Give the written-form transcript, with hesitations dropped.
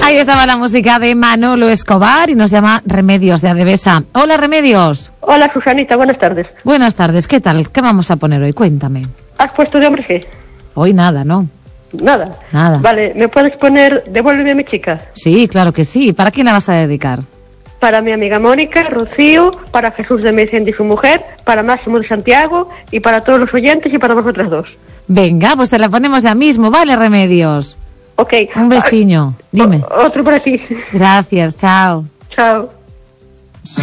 Ahí estaba la música de Manolo Escobar y nos llama Remedios de Adevesa. Hola, Remedios. Hola, Susanita, buenas tardes. Buenas tardes, ¿qué tal? ¿Qué vamos a poner hoy? Cuéntame. ¿Has puesto de hombre G? Hoy nada, ¿no? Nada. Nada. Vale, ¿me puedes poner Devuélveme a mi chica? Sí, claro que sí. ¿Para quién la vas a dedicar? Para mi amiga Mónica, Rocío, para Jesús de Mecende y su mujer, para Máximo de Santiago y para todos los oyentes y para vosotras dos. Venga, pues te la ponemos ya mismo, ¿vale, Remedios? Ok. Un besiño. Dime. Otro para ti. Gracias, chao. Chao.